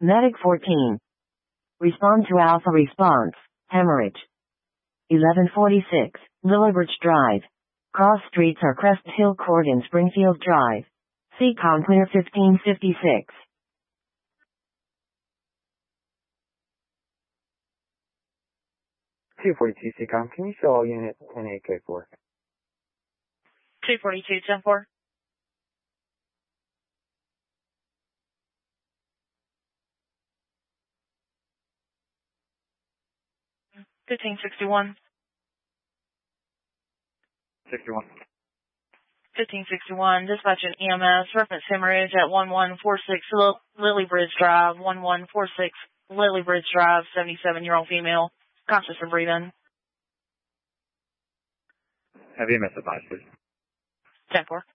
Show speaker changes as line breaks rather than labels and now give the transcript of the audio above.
Medic 14. Respond to Alpha response. Hemorrhage. 1146. Lillibridge Drive. Cross streets are Crest Hill Court and Springfield Drive. CCOM clear 1556.
242 CCOM, can you show all units 10-8K4?
242, 10-4. $1561.
61.
1561, dispatching EMS, reference hemorrhage at 1146 Lillibridge Drive, 1146 Lillibridge Drive, 77-year-old female, conscious of breathing.
Have EMS advised, please.
10-4.